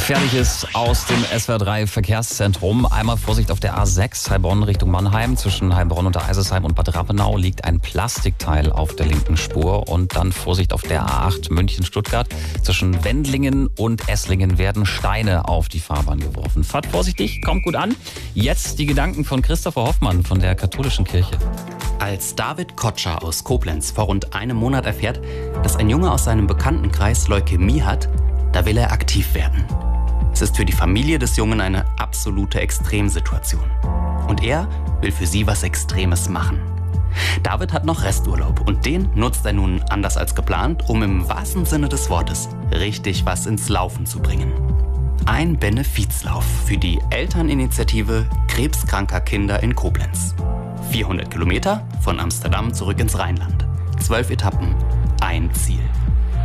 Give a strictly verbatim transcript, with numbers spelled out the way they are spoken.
Gefährliches aus dem S W R drei Verkehrszentrum. Einmal Vorsicht auf der A sechs, Heilbronn Richtung Mannheim. Zwischen Heilbronn und der Eisersheim und Bad Rappenau liegt ein Plastikteil auf der linken Spur. Und dann Vorsicht auf der A acht München-Stuttgart. Zwischen Wendlingen und Esslingen werden Steine auf die Fahrbahn geworfen. Fahrt vorsichtig, kommt gut an. Jetzt die Gedanken von Christopher Hoffmann von der Katholischen Kirche. Als David Kotscher aus Koblenz vor rund einem Monat erfährt, dass ein Junge aus seinem Bekanntenkreis Leukämie hat, da will er aktiv werden. Es ist für die Familie des Jungen eine absolute Extremsituation. Und er will für sie was Extremes machen. David hat noch Resturlaub und den nutzt er nun anders als geplant, um im wahrsten Sinne des Wortes richtig was ins Laufen zu bringen. Ein Benefizlauf für die Elterninitiative krebskranker Kinder in Koblenz. vierhundert Kilometer von Amsterdam zurück ins Rheinland. Zwölf Etappen, ein Ziel.